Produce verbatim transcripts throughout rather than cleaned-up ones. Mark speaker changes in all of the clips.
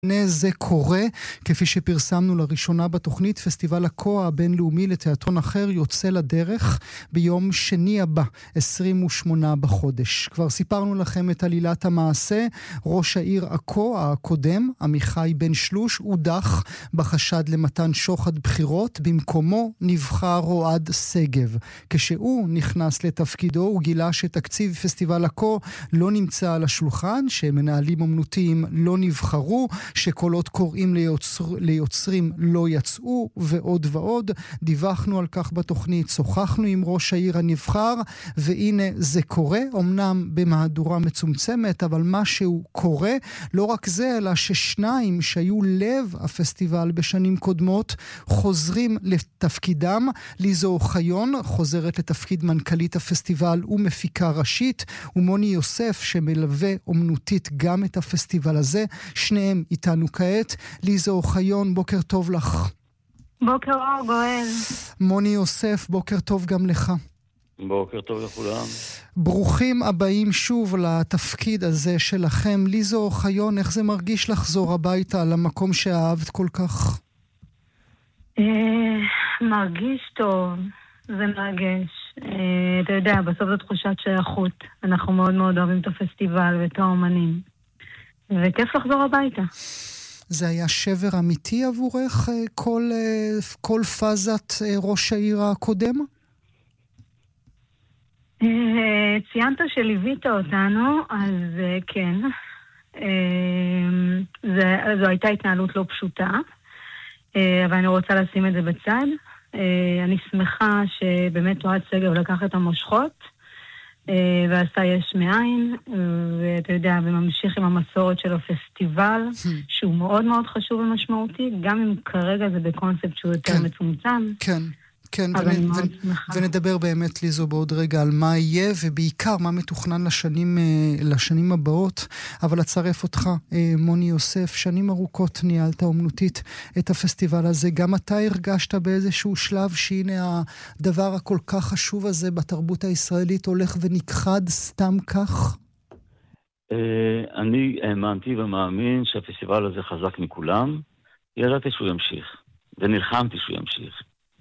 Speaker 1: זה קורה, כפי שפרסמנו לראשונה בתוכנית, פסטיבל הקו הבינלאומי לתיאטרון אחר יוצא לדרך ביום שני הבא, עשרים ושמונה בחודש. כבר סיפרנו לכם את עלילת המעשה. ראש העיר עכו הקודם, עמיחי בן שלוש, הודח בחשד למתן שוחד בחירות. במקומו נבחר אוהד סגב. כשהוא נכנס לתפקידו הוא גילה שתקציב פסטיבל הקו לא נמצא על השולחן, שמנהלים אומנותיים לא נבחרו, שקולות קוראים ליוצר, ליוצרים לא יצאו, ועוד ועוד. דיווחנו על כך בתוכנית, שוחחנו עם ראש העיר הנבחר, והנה זה קורה, אמנם במהדורה מצומצמת, אבל משהו קורה. לא רק זה, אלא ששניים שהיו לב הפסטיבל בשנים קודמות, חוזרים לתפקידם. ליזו אוחיון חוזרת לתפקיד מנכ"לית הפסטיבל ומפיקה ראשית, ומוני יוסף שמלווה אומנותית גם את הפסטיבל הזה. שניהם איתנו כעת. ליזו אוחיון, בוקר טוב לך.
Speaker 2: בוקר אור גואל.
Speaker 1: מוני יוסף, בוקר טוב גם לך.
Speaker 3: בוקר טוב לכולם.
Speaker 1: ברוכים הבאים שוב לתפקיד הזה שלכם. ליזו אוחיון, איך זה מרגיש לחזור הביתה למקום שאהבת כל כך?
Speaker 2: מרגיש טוב, זה מרגש. אתה יודע, בסוף זו תחושת שייכות. אנחנו מאוד מאוד אוהבים את הפסטיבל ואת האומנים. וכיף לחזור הביתה.
Speaker 1: זה היה שבר אמיתי עבורך, כל, כל פאזת ראש העיר הקודם?
Speaker 2: ציינת שליווית אותנו, אז כן. זו הייתה התנהלות לא פשוטה, אבל אני רוצה לשים את זה בצד. אני שמחה שבאמת אוהד סגב לקח את המושכות, ועשה יש מאין, ואתה יודע, וממשיך עם המסורת של הפסטיבל, שהוא מאוד מאוד חשוב ומשמעותי, גם אם כרגע זה בקונספט שהוא יותר מצומצם.
Speaker 1: כן, כן, ונדבר באמת ליזו בעוד רגע על מה יהיה, ובעיקר מה מתוכנן לשנים, לשנים הבאות. אבל אצרף אותך, מוני יוסף, שנים ארוכות ניהלת אומנותית את הפסטיבל הזה. גם אתה הרגשת באיזשהו שלב שהנה הדבר הכל כך חשוב הזה בתרבות הישראלית הולך ונכחד סתם כך?
Speaker 3: אני האמנתי ומאמין שהפסטיבל הזה חזק מכולם. ידעתי שהוא ימשיך, ונלחמתי שהוא ימשיך.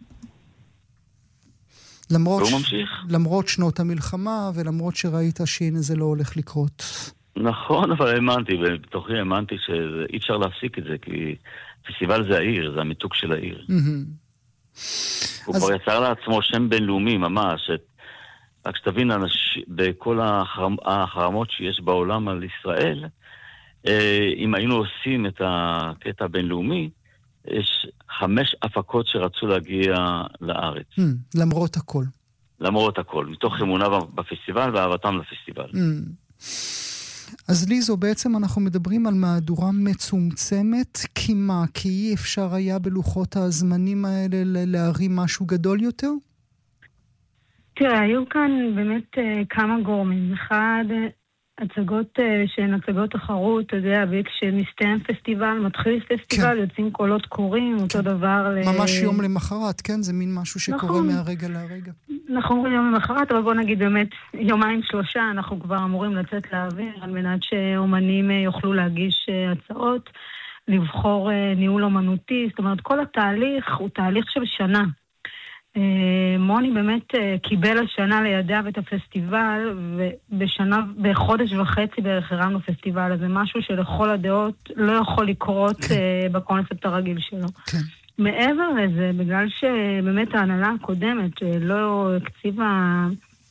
Speaker 1: למרות, ש... למרות שנות המלחמה, ולמרות שראית שהנה זה לא הולך לקרות.
Speaker 3: נכון, אבל האמנתי, ובתוכי האמנתי שאי אפשר להפסיק את זה, כי פסטיבל זה העיר, זה המיתוג של העיר. הוא כבר יצר לעצמו שם בינלאומי ממש, רק שתבין, בכל החרמות שיש בעולם על ישראל, אם היינו עושים את הקטע הבינלאומי, יש חמש הפקות שרצו להגיע לארץ.
Speaker 1: Mm, למרות הכל.
Speaker 3: למרות הכל, מתוך אמונה בפסטיבל ואהבתם לפסטיבל. Mm.
Speaker 1: אז ליזו, בעצם אנחנו מדברים על מהדורה מצומצמת, כי מה? כי אי אפשר היה בלוחות הזמנים האלה להרים משהו גדול יותר?
Speaker 2: תראה, היו כאן באמת uh, כמה גורמים. אחד, הצגות שהן הצגות תחרות, אתה יודע, כשמסתיים פסטיבל, מתחיל פסטיבל, יוצאים קולות קוראים, אותו דבר...
Speaker 1: ממש יום למחרת, כן? זה מין משהו שקורה מהרגע להרגע.
Speaker 2: נכון, יום למחרת, אבל בוא נגיד באמת, יומיים שלושה, אנחנו כבר אמורים לצאת לאוויר, על מנת שאומנים יוכלו להגיש הצעות, לבחור ניהול אומנותי, זאת אומרת, כל התהליך הוא תהליך של שנה. מוני באמת קיבל השנה לידיו את הפסטיבל, ובשנה, בחודש וחצי בערך הרמנו פסטיבל, אז זה משהו שלכל הדעות לא יכול לקרות בקונספט הרגיל שלו. מעבר לזה, בגלל שבאמת ההנהלה הקודמת לא הקציבה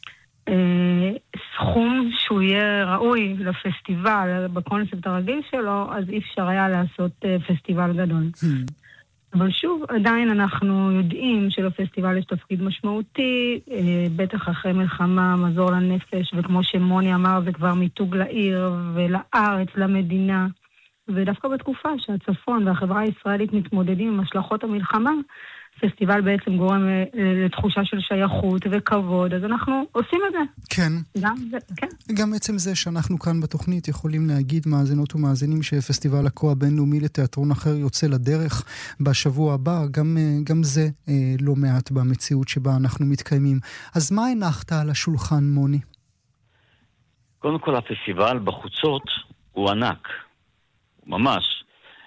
Speaker 2: סכום שהוא יהיה ראוי לפסטיבל בקונספט הרגיל שלו, אז אי אפשר היה לעשות פסטיבל גדול. אבל שוב, עדיין אנחנו יודעים שלפסטיבל יש תפקיד משמעותי, בטח אחרי מלחמה, מזור לנפש, וכמו שמוני אמר, זה כבר מיתוג לעיר ולארץ, למדינה. ודווקא בתקופה שהצפון והחברה הישראלית מתמודדים עם השלכות המלחמה, פסטיבל בעצם גורם לתחושה של שייכות וכבוד, אז אנחנו עושים את זה.
Speaker 1: כן.
Speaker 2: גם, זה, כן.
Speaker 1: גם עצם זה שאנחנו כאן בתוכנית יכולים להגיד מאזינות ומאזינים שפסטיבל הקו הבינלאומי לתיאטרון אחר יוצא לדרך בשבוע הבא, גם, גם זה לא מעט במציאות שבה אנחנו מתקיימים. אז מה הנחת על השולחן, מוני?
Speaker 3: קודם כל, הפסטיבל בחוצות הוא ענק. ממש.